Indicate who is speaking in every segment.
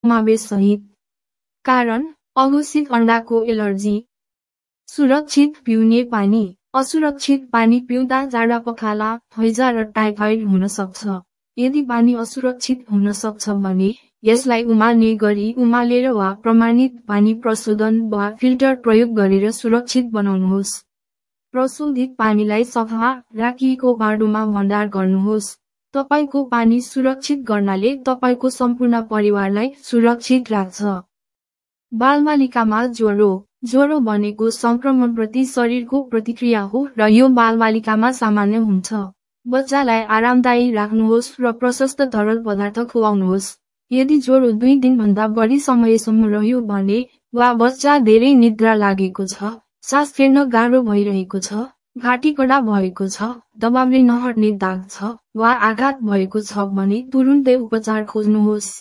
Speaker 1: समावेश सहित। कारण अघोषित अंडाको एलर्जी। सुरक्षित पिउने पानी। असुरक्षित पानी पिउँदा जाडा पखाला, हैजा र टाइफाइड हुन सक्छ। यदि पानी असुरक्षित हुन सक्छ भने यसलाई उमाल्ने गरी उमालेर वा प्रमाणित पानी प्रशोधन वा फिल्टर प्रयोग गरेर सुरक्षित बनाउनुहोस्। प्रशोधित पानीलाई सफा राखिएको बाटोमा भण्डार गर्नुहोस्। तपाईको पानी सुरक्षित गर्नाले तपाईको सम्पूर्ण परिवारलाई सुरक्षित राख्छ। बालबालिकामा ज्वरो। ज्वरो भनेको संक्रमणप्रति शरीरको प्रतिक्रिया हो र यो बालबालिकामा सामान्य हुन्छ। बच्चालाई आरामदायी राख्नुहोस् र प्रशस्त तरल पदार्थ खुवाउनुहोस्। यदि ज्वरो 2 दिनभन्दा बढी समयसम्म रह्यो भने वा बच्चा धेरै निद्रा लागेको छ, सास फेर्न गाह्रो भइरहेको छ, घाँटी कडा भएको छ, दबावले नहट्ने दाग छ वा आघात भएको छ भने तुरुन्तै उपचार खोज्नुहोस्।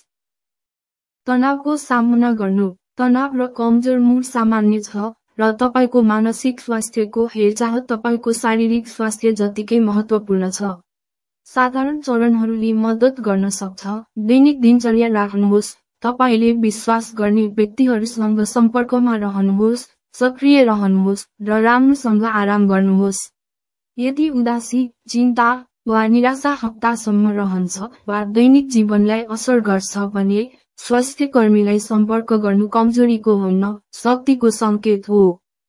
Speaker 1: तनावको सामना गर्नु। तनाव र कमजोर मुड सामान्य छ र तपाईको मानसिक स्वास्थ्यको हेरचाह तपाईको शारीरिक स्वास्थ्य जतिकै महत्त्वपूर्ण छ। साधारण चरणहरूले मद्दत गर्न सक्छ। दैनिक दिनचर्या राख्नुहोस्। तपाईले विश्वास गर्ने व्यक्तिहरूसँग सम्पर्कमा रहनुहोस्, सक्रिय रहनुहोस् र राम्रोसँग आराम गर्नुहोस्। यदि उदासी, चिन्ता वा निराशा हप्तासम्म रहन्छ वा दैनिक जीवनलाई असर गर्छ भने स्वास्थ्य कर्मीलाई सम्पर्क गर्नु कमजोरीको होइन, शक्तिको संकेत हो।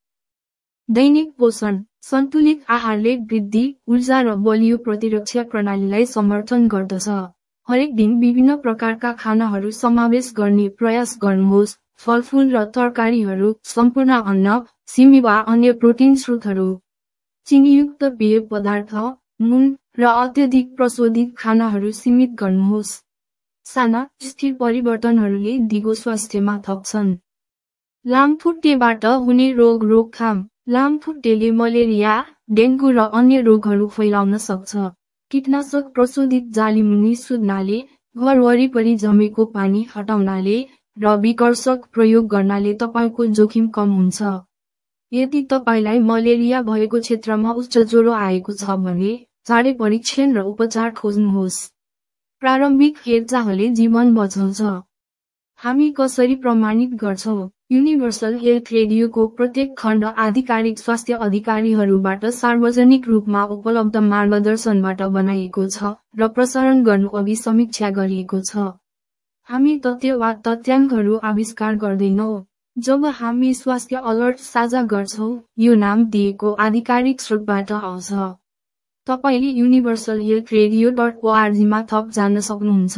Speaker 1: दैनिक पोषण। सन्तुलित आहारले वृद्धि, ऊर्जा र बलियो प्रतिरक्षा प्रणालीलाई समर्थन गर्दछ। हरेक दिन विभिन्न प्रकारका खानाहरू समावेश गर्ने प्रयास गर्नुहोस्। फलफुल र तरकारीहरू, सम्पूर्ण अन्न, सिमी वा अन्य प्रोटिन स्रोतहरू। चिनीयुक्त पेय पदार्थ, नुन र अत्यधिक प्रशोधित खानाहरू सीमित गर्नुहोस्। साना, स्थिर परिवर्तनहरूले दिगो स्वास्थ्यमा थप्छन्। लामखुट्टेबाट हुने रोग रोकथाम। लामखुट्टेले मलेरिया, डेङ्गु र अन्य रोगहरू फैलाउन सक्छ। कीटनाशक प्रशोधित जालीमुनि सुत्नाले, घर वरिपरि जमेको पानी हटाउनाले र विकर्षक प्रयोग गर्नाले तपाईको जोखिम कम हुन्छ। यदि तपाईलाई मलेरिया भएको क्षेत्रमा उच्च ज्वरो आएको छ भने चाँडै परीक्षण र उपचार खोज्नुहोस्। प्रारम्भिक हेरचाहले जीवन बचाउँछ। हामी कसरी प्रमाणित गर्छौं? युनिभर्सल हेल्थ रेडियोको प्रत्येक खण्ड आधिकारिक स्वास्थ्य अधिकारीहरूबाट सार्वजनिक रूपमा उपलब्ध मार्गदर्शनबाट बनाइएको छ र प्रसारण गर्नु अघि समीक्षा गरिएको छ। हामी तथ्य वा तथ्याङ्कहरू आविष्कार गर्दैनौं। जब हामी स्वास्थ्य अलर्ट साझा गर्छौं, यो नाम दिएको आधिकारिक स्रोतबाट आउँछ। तपाईले universalhealthradio.org मा थप जान्न सक्नुहुन्छ।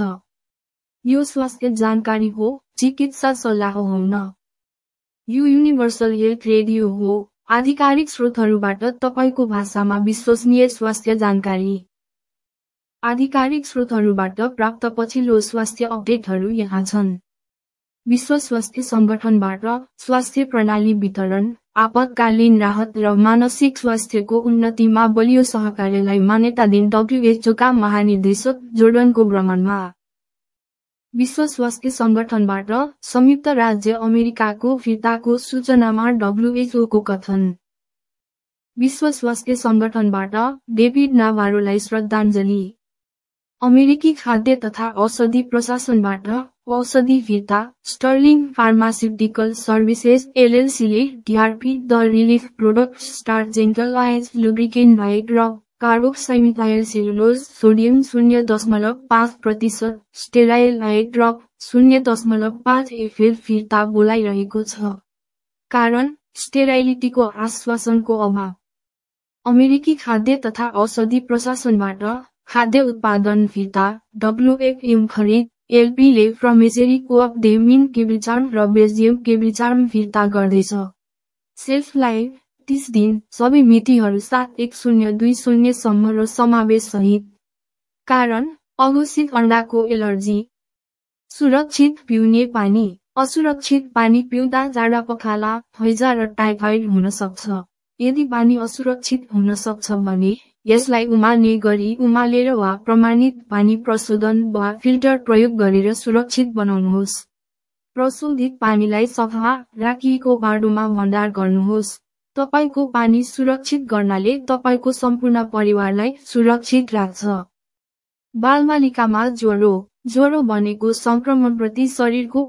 Speaker 1: यो स्वास्थ्य जानकारी हो, चिकित्सा सल्लाह होइन। यो युनिभर्सल हेल्थ रेडियो हो, आधिकारिक स्रोतहरूबाट तपाईको भाषामा विश्वसनीय स्वास्थ्य जानकारी। आधिकारिक स्रोतहरूबाट प्राप्त पछिल्लो स्वास्थ्य अपडेटहरू यहाँ छन्। विश्व स्वास्थ्य संगठनबाट स्वास्थ्य प्रणाली वितरण, आपतकालीन राहत र मानसिक स्वास्थ्यको उन्नतिमा बलियो सहकार्यलाई मान्यता दिन WHO का महानिर्देशक जोर्डनको भ्रमणमा। विश्व स्वास्थ्य संगठनबाट संयुक्त राज्य अमेरिकाको फिर्ताको सूचनामा WHO को कथन। विश्व स्वास्थ्य संगठनबाट डेभिड नाभारोलाई श्रद्धाञ्जली। अमेरिकी खाद्य तथा औषधि प्रशासनबाट औषधि फिर्ता, sterling pharmaceutical services LLCले DRP the relief product star gentle आइज लुब्रिकेन्ट भाइट र कार्बोक्साइमिथाइल सेलुलोज सोडियम 0.5%, स्टेराइल भाइट र 0.5 FL फिर्ता बोलाइरहेको छ। कारण स्टेराइलिटीको आश्वासनको अभाव। अमेरिकी खाद्य तथा औषधि प्रशासनबाट खाद्य उत्पादन फिर्ता, WFM खरिद, LP ले फ्रमेसेरी कोअप डेमिन केब्रिचार्म र बेल्जियम केब्रिचार्म फिर्ता गर्दैछ। सेल्फ लाइफ 30 दिन, सबै मितिहरू 7/10/2020 सम्म र समावेश सहित। कारण अघोषित अंडाको एलर्जी। सुरक्षित पिउने पानी। असुरक्षित पानी पिउँदा जाडा पखाला, हैजा र टाइफाइड हुन सक्छ। यदि पानी असुरक्षित हुन सक्छ भने यसलाई उमाल्ने गरी उमालेर वा प्रमाणित पानी प्रशोधन वा फिल्टर प्रयोग गरेर सुरक्षित बनाउनुहोस्। प्रशोधित पानीलाई सफा राखिएको बाटोमा भण्डार गर्नुहोस्। तपाईको पानी सुरक्षित गर्नाले तपाईको सम्पूर्ण परिवारलाई सुरक्षित राख्छ। बालबालिकामा ज्वरो। ज्वरो भनेको संक्रमणप्रति शरीरको